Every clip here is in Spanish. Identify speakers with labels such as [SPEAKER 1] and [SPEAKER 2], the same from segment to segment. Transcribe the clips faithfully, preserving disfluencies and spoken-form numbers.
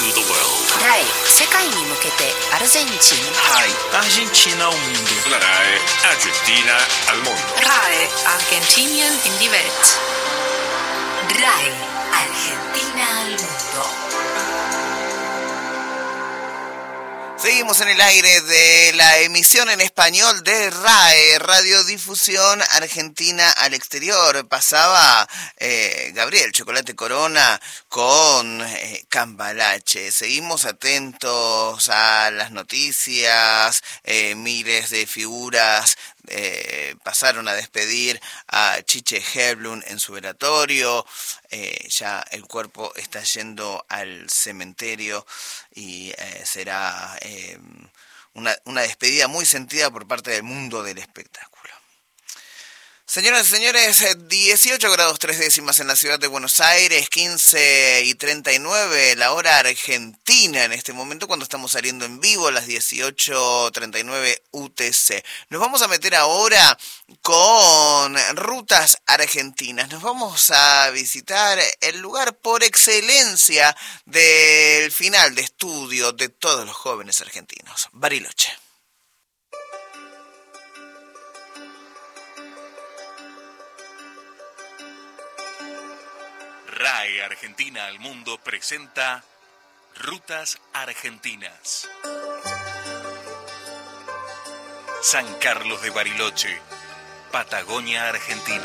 [SPEAKER 1] to the world.
[SPEAKER 2] ライ、世界に向けてアルゼンチン。
[SPEAKER 3] RAI, Argentina al mundo.
[SPEAKER 1] La RAI, Argentina al mundo.
[SPEAKER 2] RAI, Argentinien in die Welt. RAI, Argentina al mundo.
[SPEAKER 4] Seguimos en el aire de la emisión en español de RAE, Radiodifusión Argentina al Exterior. Pasaba eh, Gabriel Chocolate Corona con eh, Cambalache. Seguimos atentos a las noticias, eh, miles de figuras eh, pasaron a despedir a Chiche Herblum en su velatorio. Eh, ya el cuerpo está yendo al cementerio y eh, será eh, una, una despedida muy sentida por parte del mundo del espectáculo. Señoras y señores, dieciocho grados tres décimas en la ciudad de Buenos Aires, quince y treinta y nueve la hora argentina en este momento cuando estamos saliendo en vivo, las dieciocho treinta y nueve U T C. Nos vamos a meter ahora con Rutas Argentinas. Nos vamos a visitar el lugar por excelencia del final de estudio de todos los jóvenes argentinos, Bariloche.
[SPEAKER 1] RAI Argentina al mundo presenta Rutas Argentinas. San Carlos de Bariloche, Patagonia, Argentina.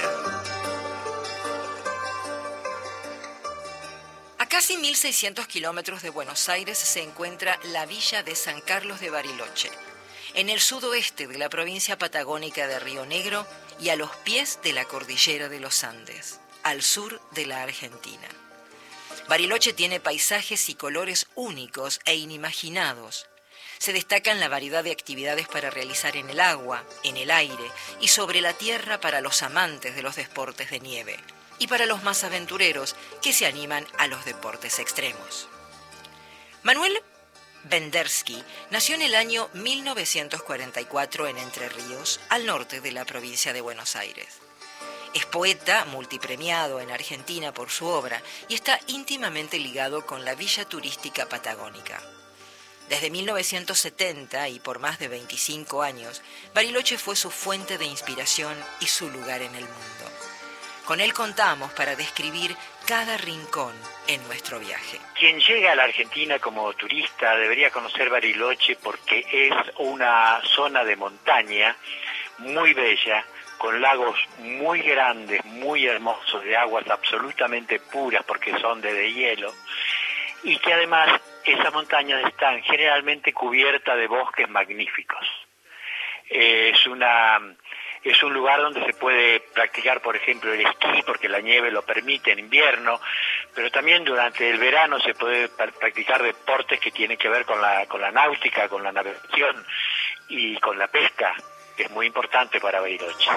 [SPEAKER 5] A casi mil seiscientos kilómetros de Buenos Aires se encuentra la villa de San Carlos de Bariloche, en el sudoeste de la provincia patagónica de Río Negro y a los pies de la cordillera de los Andes, al sur de la Argentina. Bariloche tiene paisajes y colores únicos e inimaginados. Se destacan la variedad de actividades para realizar en el agua, en el aire y sobre la tierra para los amantes de los deportes de nieve y para los más aventureros que se animan a los deportes extremos. Manuel Bendersky nació en el año mil novecientos cuarenta y cuatro en Entre Ríos, al norte de la provincia de Buenos Aires. Es poeta multipremiado en Argentina por su obra y está íntimamente ligado con la villa turística patagónica. Desde mil novecientos setenta y por más de veinticinco años, Bariloche fue su fuente de inspiración y su lugar en el mundo. Con él contamos para describir cada rincón en nuestro viaje.
[SPEAKER 6] Quien llega a la Argentina como turista debería conocer Bariloche porque es una zona de montaña muy bella, con lagos muy grandes, muy hermosos, de aguas absolutamente puras porque son de, de hielo, y que además esas montañas están generalmente cubiertas de bosques magníficos. Eh, es una es un lugar donde se puede practicar, por ejemplo, el esquí, porque la nieve lo permite en invierno, pero también durante el verano se puede practicar deportes que tienen que ver con la con la náutica, con la navegación y con la pesca, que es muy importante para Bariloche.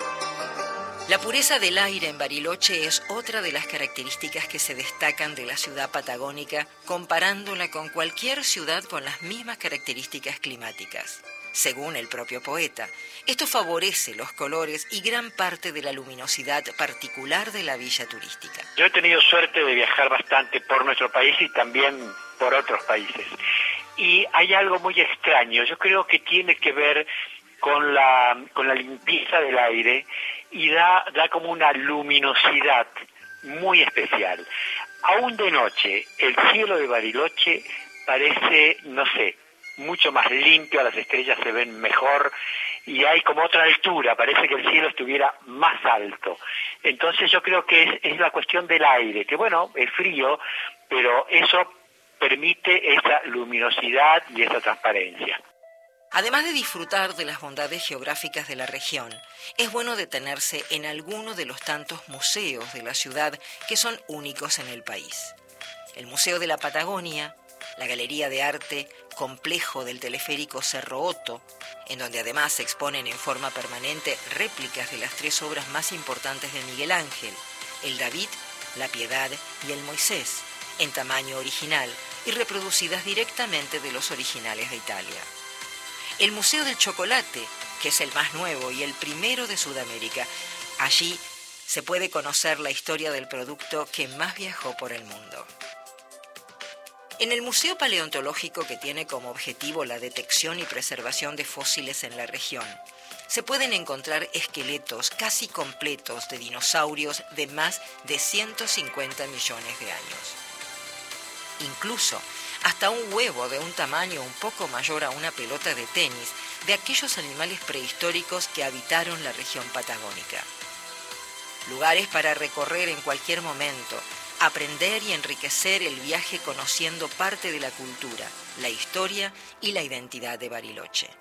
[SPEAKER 5] La pureza del aire en Bariloche es otra de las características que se destacan de la ciudad patagónica, comparándola con cualquier ciudad con las mismas características climáticas. Según el propio poeta, esto favorece los colores y gran parte de la luminosidad particular de la villa turística.
[SPEAKER 6] Yo he tenido suerte de viajar bastante por nuestro país y también por otros países. Y hay algo muy extraño, yo creo que tiene que ver con la con la limpieza del aire y da da como una luminosidad muy especial. Aún de noche, el cielo de Bariloche parece, no sé, mucho más limpio, las estrellas se ven mejor y hay como otra altura, parece que el cielo estuviera más alto. Entonces yo creo que es, es la cuestión del aire, que bueno, es frío, pero eso permite esa luminosidad y esa transparencia.
[SPEAKER 5] Además de disfrutar de las bondades geográficas de la región, es bueno detenerse en alguno de los tantos museos de la ciudad que son únicos en el país. El Museo de la Patagonia, la Galería de Arte Complejo del Teleférico Cerro Otto, en donde además se exponen en forma permanente réplicas de las tres obras más importantes de Miguel Ángel, el David, la Piedad y el Moisés, en tamaño original y reproducidas directamente de los originales de Italia. El Museo del Chocolate, que es el más nuevo y el primero de Sudamérica. Allí se puede conocer la historia del producto que más viajó por el mundo. En el Museo Paleontológico, que tiene como objetivo la detección y preservación de fósiles en la región, se pueden encontrar esqueletos casi completos de dinosaurios de más de ciento cincuenta millones de años. Incluso hasta un huevo de un tamaño un poco mayor a una pelota de tenis de aquellos animales prehistóricos que habitaron la región patagónica. Lugares para recorrer en cualquier momento, aprender y enriquecer el viaje conociendo parte de la cultura, la historia y la identidad de Bariloche.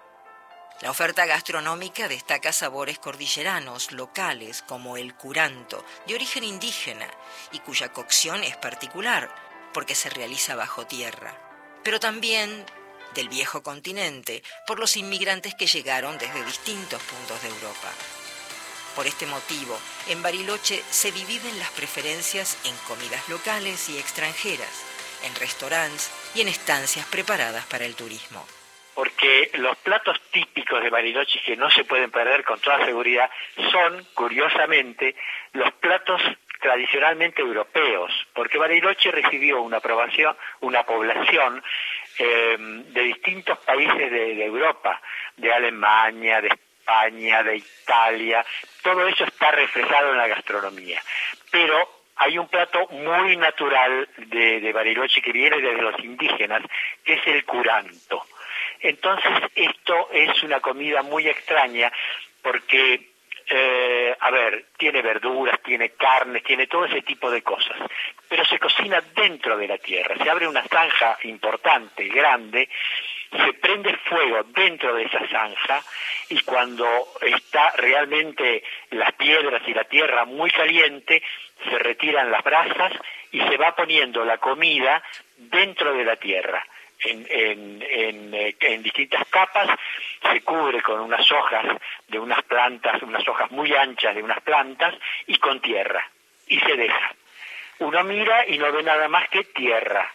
[SPEAKER 5] La oferta gastronómica destaca sabores cordilleranos, locales, como el curanto, de origen indígena, y cuya cocción es particular, porque se realiza bajo tierra, pero también del viejo continente, por los inmigrantes que llegaron desde distintos puntos de Europa. Por este motivo, en Bariloche se dividen las preferencias en comidas locales y extranjeras, en restaurantes y en estancias preparadas para el turismo.
[SPEAKER 6] Porque los platos típicos de Bariloche, que no se pueden perder con toda seguridad, son, curiosamente, los platos tradicionalmente europeos, porque Bariloche recibió una aprobación, una población eh, de distintos países de, de Europa, de Alemania, de España, de Italia, todo eso está reflejado en la gastronomía. Pero hay un plato muy natural de, de Bariloche que viene desde los indígenas, que es el curanto. Entonces esto es una comida muy extraña porque, eh, a ver, tiene verduras, tiene carnes, tiene todo ese tipo de cosas, pero se cocina dentro de la tierra, se abre una zanja importante, grande, se prende fuego dentro de esa zanja y cuando está realmente las piedras y la tierra muy caliente, se retiran las brasas y se va poniendo la comida dentro de la tierra. En, en, en, en distintas capas, se cubre con unas hojas de unas plantas, unas hojas muy anchas de unas plantas y con tierra, y se deja. Uno mira y no ve nada más que tierra.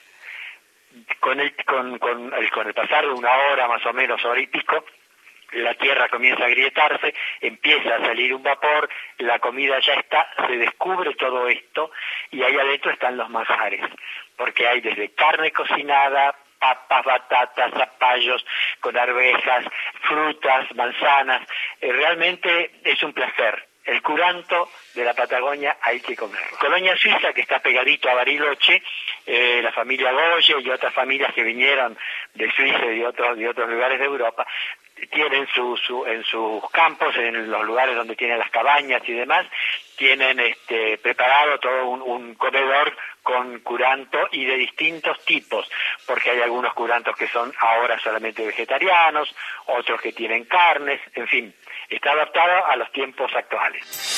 [SPEAKER 6] Con el, con, con el, con el pasar de una hora más o menos, hora y pico, la tierra comienza a agrietarse, empieza a salir un vapor, la comida ya está, se descubre todo esto y ahí adentro están los manjares, porque hay desde carne cocinada, papas, batatas, zapallos con arvejas, frutas, manzanas. Eh, realmente es un placer. El curanto de la Patagonia hay que comerlo. Colonia Suiza, que está pegadito a Bariloche, eh, la familia Goye y otras familias que vinieron de Suiza y de otros, de otros lugares de Europa, tienen su, su, en sus campos, en los lugares donde tienen las cabañas y demás, tienen este, preparado todo un, un comedor con curanto y de distintos tipos, porque hay algunos curantos que son ahora solamente vegetarianos, otros que tienen carnes, en fin, está adaptado a los tiempos actuales.